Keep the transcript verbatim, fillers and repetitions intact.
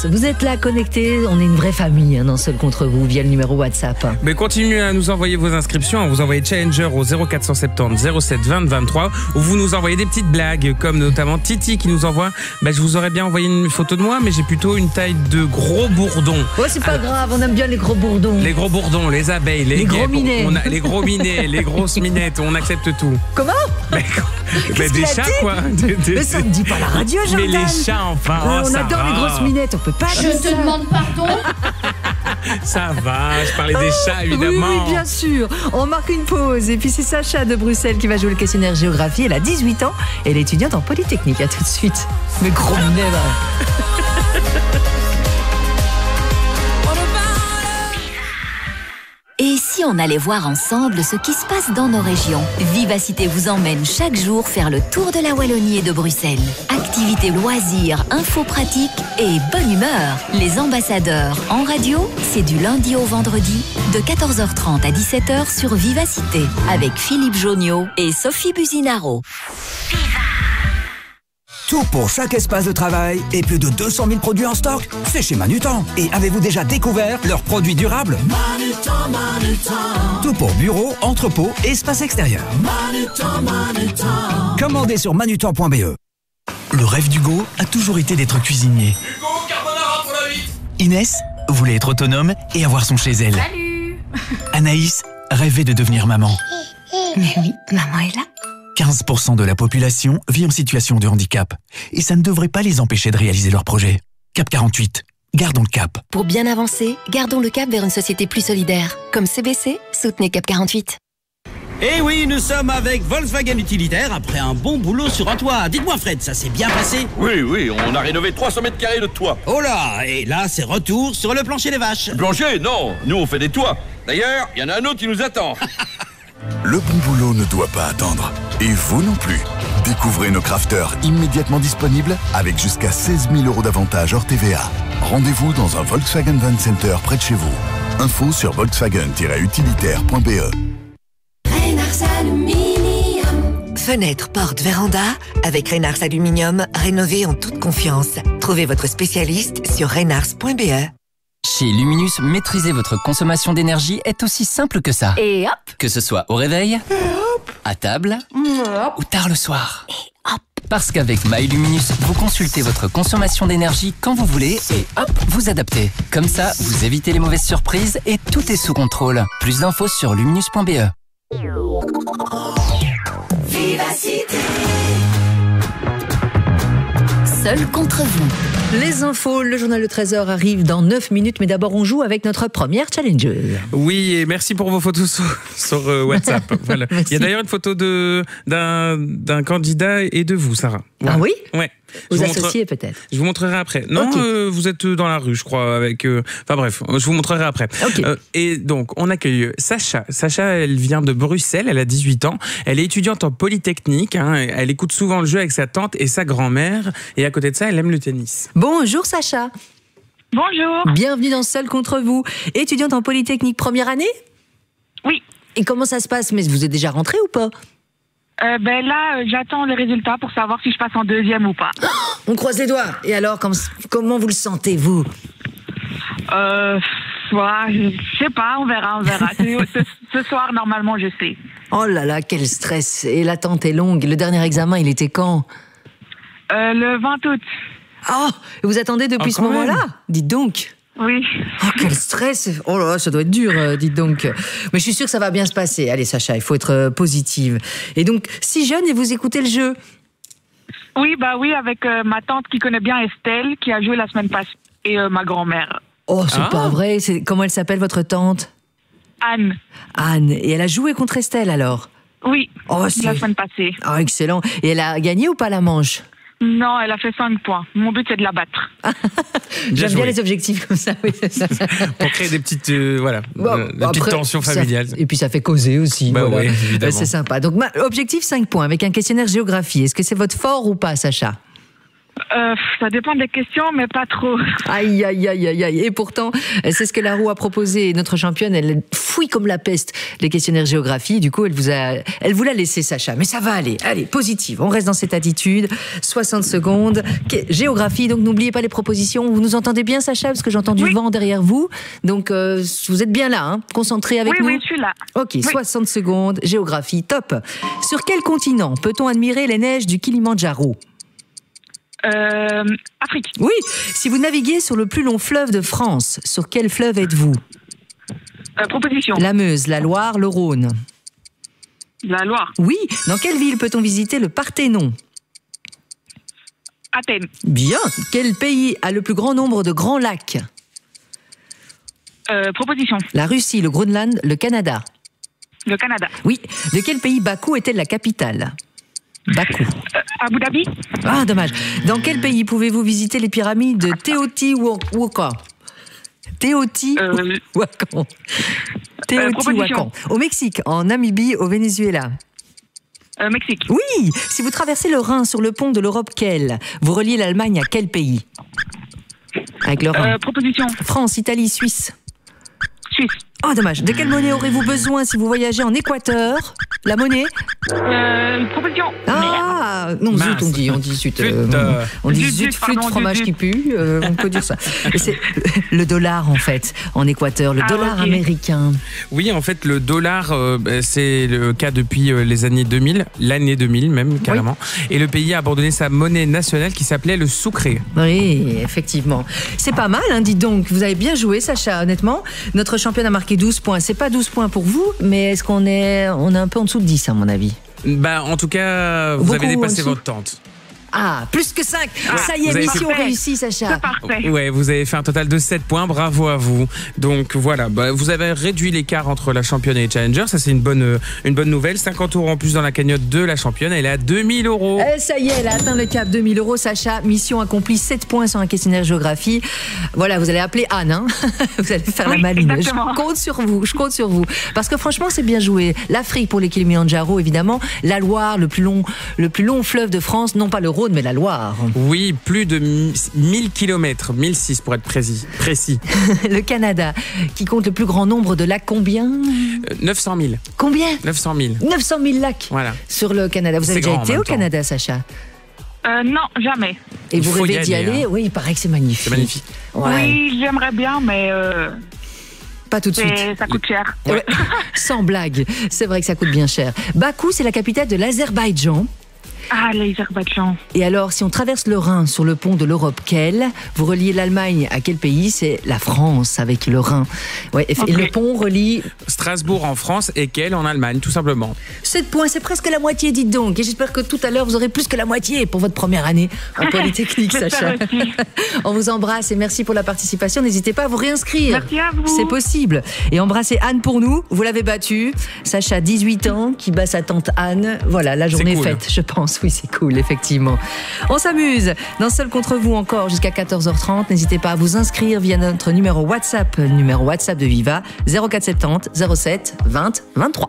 Vous êtes là connectés, on est une vraie famille hein, dans Seul contre vous via le numéro WhatsApp. Mais continuez à nous envoyer vos inscriptions, vous envoyez Challenger au zéro quatre cent soixante-dix zéro sept vingt vingt-trois ou vous nous envoyez des petites blagues comme notamment Titi qui nous envoie bah, je vous aurais bien envoyé une photo de moi mais j'ai plutôt une taille de gros bourdon. Ouais c'est pas Alors, grave, on aime bien les gros bourdons. Les gros bourdons, les abeilles, les, les guêpes, gros minets. On a, les gros minets, les grosses minettes, on accepte tout. Comment mais, mais des chats dit quoi. Des, des, mais ça ne dit pas la radio Jordan. Mais les chats enfin. euh, oh, On ça adore va. les grosses minettes, on peut pas. Je te demande pardon. Ça va, je parlais des chats évidemment. Oui, oui, bien sûr. On marque une pause et puis c'est Sacha de Bruxelles qui va jouer le questionnaire géographie. Elle a dix-huit ans et elle est étudiante en Polytechnique. À tout de suite. Mais gros minet, là. Et si on allait voir ensemble ce qui se passe dans nos régions? Vivacité vous emmène chaque jour faire le tour de la Wallonie et de Bruxelles. Activités, loisirs, infos pratiques et bonne humeur. Les ambassadeurs en radio, c'est du lundi au vendredi de quatorze heures trente à dix-sept heures sur Vivacité avec Philippe Joniot et Sophie Buzinaro. Tout pour chaque espace de travail et plus de deux cent mille produits en stock, c'est chez Manutan. Et avez-vous déjà découvert leurs produits durables? Manutan, Manutan. Tout pour bureau, entrepôt, espace extérieur. Manutan, Manutan. Commandez sur manutan point b e. Le rêve d'Hugo a toujours été d'être cuisinier. Hugo, carbonara pour la vie. Inès voulait être autonome et avoir son chez elle. Salut. Anaïs rêvait de devenir maman. Mais oui, maman est là. quinze pour cent de la population vit en situation de handicap. Et ça ne devrait pas les empêcher de réaliser leurs projets. Cap quarante-huit. Gardons le cap. Pour bien avancer, gardons le cap vers une société plus solidaire. Comme C B C, soutenez Cap quarante-huit. Eh oui, nous sommes avec Volkswagen Utilitaire après un bon boulot sur un toit. Dites-moi Fred, ça s'est bien passé? Oui, oui, on a rénové trois cents mètres carrés de toit. Oh là, et là c'est retour sur le plancher des vaches. Plancher, non, nous on fait des toits. D'ailleurs, il y en a un autre qui nous attend. Le bon boulot ne doit pas attendre. Et vous non plus. Découvrez nos crafters immédiatement disponibles avec jusqu'à seize mille euros d'avantages hors T V A. Rendez-vous dans un Volkswagen Van Center près de chez vous. Info sur volkswagen tiret utilitaire point b e. Fenêtre, porte, véranda, avec Reynars Aluminium, rénovez en toute confiance. Trouvez votre spécialiste sur reynars point b e. Chez Luminus, maîtriser votre consommation d'énergie est aussi simple que ça. Et hop. Que ce soit au réveil, à table ou tard le soir. Et hop. Parce qu'avec MyLuminus, vous consultez votre consommation d'énergie quand vous voulez et hop, vous adaptez. Comme ça, vous évitez les mauvaises surprises et tout est sous contrôle. Plus d'infos sur luminus point b e. Vivacité. Seul contre vous. Les infos, le journal de treize heures arrive dans neuf minutes, mais d'abord on joue avec notre première challenger. Oui, et merci pour vos photos sur, sur euh, WhatsApp. Voilà. Il y a d'ailleurs une photo de, d'un, d'un candidat et de vous, Sarah. Voilà. Ah oui? Ouais. Vous, vous associez montre... peut-être? Je vous montrerai après. Non, okay. euh, vous êtes dans la rue, je crois, avec... Euh... Enfin bref, je vous montrerai après. Okay. Euh, et donc, on accueille Sacha. Sacha, elle vient de Bruxelles, elle a dix-huit ans. Elle est étudiante en Polytechnique. Hein, elle écoute souvent le jeu avec sa tante et sa grand-mère. Et à côté de ça, elle aime le tennis. Bonjour Sacha. Bonjour. Bienvenue dans Seul contre vous. Étudiante en Polytechnique, première année? Oui. Et comment ça se passe? Mais vous êtes déjà rentrée ou pas? Euh, ben là, euh, j'attends les résultats pour savoir si je passe en deuxième ou pas. Oh, on croise les doigts. Et alors, com- comment vous le sentez, vous? Euh, ouais, je sais pas, on verra, on verra. ce, ce soir, normalement, je sais. Oh là là, quel stress. Et l'attente est longue. Le dernier examen, il était quand? euh, Le vingt août. Oh, vous attendez depuis oh, ce moment-là? Même. Dites donc. Oui. Oh, quel stress. Oh là là, ça doit être dur, euh, dites donc. Mais je suis sûre que ça va bien se passer. Allez, Sacha, il faut être euh, positive. Et donc, si jeune et vous écoutez le jeu? Oui, bah oui, avec euh, ma tante qui connaît bien Estelle, qui a joué la semaine passée, et euh, ma grand-mère. Oh, c'est ah. pas vrai. C'est... Comment elle s'appelle, votre tante? Anne. Anne. Et elle a joué contre Estelle, alors? Oui, oh, c'est... la semaine passée. Ah, oh, excellent. Et elle a gagné ou pas la manche? Non, elle a fait cinq points. Mon but, c'est de la battre. J'aime bien les objectifs comme ça, oui, c'est ça. Pour créer des petites, euh, voilà, bon, euh, des petites tensions familiales. Ça, et puis ça fait causer aussi. Bah voilà. oui, évidemment. C'est sympa. Donc, ma, objectif cinq points avec un questionnaire géographie. Est-ce que c'est votre fort ou pas, Sacha? Euh, ça dépend des questions, mais pas trop. Aïe, aïe, aïe, aïe, aïe. Et pourtant, c'est ce que la roue a proposé. Notre championne, elle fouille comme la peste les questionnaires géographie. Du coup, elle vous a, elle vous l'a laissé, Sacha. Mais ça va aller. Allez, positive. On reste dans cette attitude. soixante secondes. Géographie, donc n'oubliez pas les propositions. Vous nous entendez bien, Sacha? Parce que j'entends du oui. vent derrière vous. Donc, euh, vous êtes bien là, hein, concentré avec oui, nous. Oui, je suis là. Ok, oui. soixante secondes. Géographie, top. Sur quel continent peut-on admirer les neiges du Kilimandjaro? Euh, Afrique. Oui, si vous naviguez sur le plus long fleuve de France, sur quel fleuve êtes-vous? euh, Proposition. La Meuse, la Loire, le Rhône. La Loire. Oui, dans quelle ville peut-on visiter le Parthénon? Athènes. Bien. Quel pays a le plus grand nombre de grands lacs? euh, Proposition. La Russie, le Groenland, le Canada. Le Canada. Oui. De quel pays Bakou est-elle la capitale? Bakou. Euh, Abu Dhabi. Ah, dommage. Dans quel pays pouvez-vous visiter les pyramides de Teotihuacan? Teotihuacan. Euh... Teotihuacan. Au Mexique, en Namibie, au Venezuela. Euh, Mexique. Oui. Si vous traversez le Rhin sur le pont de l'Europe, quel? Vous reliez l'Allemagne à quel pays? Avec le Rhin. Euh, proposition. France, Italie, Suisse. Suisse. Oh, dommage. De quelle monnaie aurez-vous besoin si vous voyagez en Équateur? La monnaie? Euh, proposition. Ah, non, zut, on dit, on dit zut. Euh, on dit zut, flûte, fromage qui pue. Euh, on peut dire ça. C'est le dollar, en fait, en Équateur, le ah, dollar okay. américain. Oui, en fait, le dollar, euh, c'est le cas depuis euh, les années deux mille, l'année deux mille même, carrément. Oui. Et le pays a abandonné sa monnaie nationale qui s'appelait le sucré. Oui, effectivement. C'est pas mal, hein, dites donc. Vous avez bien joué, Sacha, honnêtement. Notre championne a marqué douze points. C'est pas douze points pour vous, mais est-ce qu'on est, on est un peu en dessous de dix, à mon avis? Bah, en tout cas, vous Beaucoup avez dépassé votre tente. Ah, plus que cinq. Ah, ça y est, mission réussie, Sacha. C'est parfait. Ouais, vous avez fait un total de sept points. Bravo à vous. Donc voilà, bah, vous avez réduit l'écart entre la championne et les challengers. Ça, c'est une bonne, une bonne nouvelle. cinquante euros en plus dans la cagnotte de la championne. Elle est à deux mille euros. Eh, ça y est, elle a atteint le cap deux mille euros, Sacha. Mission accomplie, sept points sur un questionnaire géographie. Voilà, vous allez appeler Anne, hein. Vous allez faire oui, la maline. Exactement. Je compte sur vous, je compte sur vous. Parce que franchement, c'est bien joué. L'Afrique pour les Kilimandjaro, évidemment. La Loire, le plus long, le plus long fleuve de France. Non pas le Rhône, mais la Loire. Oui, plus de mille kilomètres, mille six pour être précis. précis. Le Canada, qui compte le plus grand nombre de lacs, combien? euh, neuf cent mille. Combien? neuf cent mille. neuf cent mille lacs voilà. Sur le Canada. Vous avez déjà été au Canada, Sacha? Euh, non, jamais. Et il vous rêvez d'y aller? Hein. Oui, il paraît que c'est magnifique. C'est magnifique. Ouais. Oui, j'aimerais bien, mais... Euh... Pas tout de suite. Ça coûte cher. Ouais. Sans blague, c'est vrai que ça coûte bien cher. Bakou, c'est la capitale de l'Azerbaïdjan. Ah, l'Azerbaïdjan. Et alors, si on traverse le Rhin sur le pont de l'Europe, quel? Vous reliez l'Allemagne à quel pays? C'est la France avec le Rhin. Ouais, et, okay. et le pont relie... Strasbourg en France et quel en Allemagne, tout simplement. sept points, c'est presque la moitié, dites donc. Et j'espère que tout à l'heure, vous aurez plus que la moitié pour votre première année en Polytechnique, Sacha. On vous embrasse et merci pour la participation. N'hésitez pas à vous réinscrire. Merci à vous. C'est possible. Et embrassez Anne pour nous. Vous l'avez battue. Sacha, dix-huit ans, qui bat sa tante Anne. Voilà, la journée cool. est faite, je pense. Oui, c'est cool, effectivement. On s'amuse dans Seul contre vous encore jusqu'à quatorze heures trente. N'hésitez pas à vous inscrire via notre numéro WhatsApp, numéro WhatsApp de Viva, zéro quatre soixante-dix zéro sept vingt vingt-trois.